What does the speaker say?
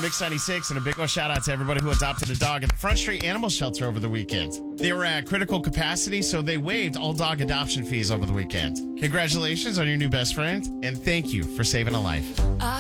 Mix 96, and a big old shout out to everybody who adopted a dog at the Front Street Animal Shelter over the weekend. They were at critical capacity, so they waived all dog adoption fees over the weekend. Congratulations on your new best friend, and thank you for saving a life.